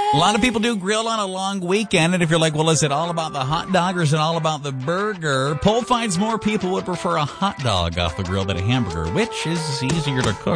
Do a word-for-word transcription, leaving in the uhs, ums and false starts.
A lot of people do grill on a long weekend, and if you're like, well, is it all about the hot dog or is it all about the burger? Poll finds more people would prefer a hot dog off the grill than a hamburger. Which is easier to cook?